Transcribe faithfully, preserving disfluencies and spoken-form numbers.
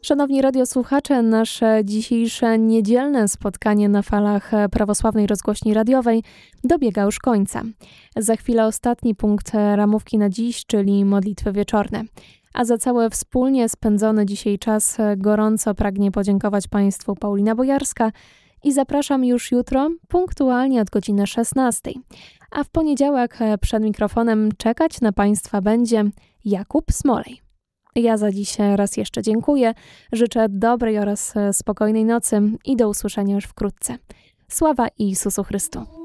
Szanowni radiosłuchacze, nasze dzisiejsze niedzielne spotkanie na falach prawosławnej rozgłośni radiowej dobiega już końca. Za chwilę ostatni punkt ramówki na dziś, czyli modlitwy wieczorne. A za cały wspólnie spędzony dzisiaj czas gorąco pragnie podziękować Państwu Paulina Bojarska i zapraszam już jutro punktualnie od godziny szesnastej. A w poniedziałek przed mikrofonem czekać na Państwa będzie Jakub Smolej. Ja za dziś raz jeszcze dziękuję, życzę dobrej oraz spokojnej nocy i do usłyszenia już wkrótce. Sława Jezusu Chrystu.